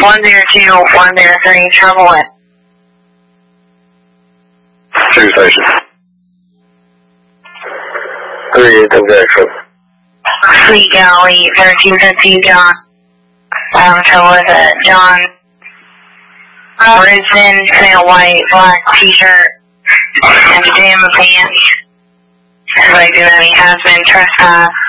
102-103, trouble it. 2 station. 3 trouble. Fleet Galley, 1350, John. Trouble with it. John. Brisbane, pale white, black t-shirt, and pajama pants. Like that he has been trespassed.